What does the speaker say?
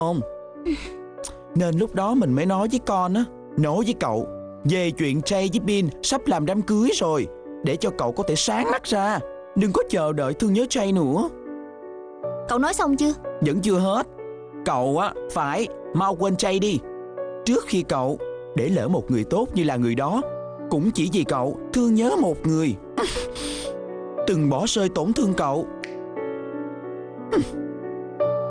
không? Nên lúc đó mình mới nói với con á, nói với cậu về chuyện Jay với Bin sắp làm đám cưới rồi, để cho cậu có thể sáng mắt ra. Đừng có chờ đợi thương nhớ Jay nữa. Cậu nói xong chưa? Vẫn chưa hết. Cậu á phải mau quên Jay đi. Trước khi cậu để lỡ một người tốt như là người đó, cũng chỉ vì cậu thương nhớ một người từng bỏ rơi tổn thương cậu.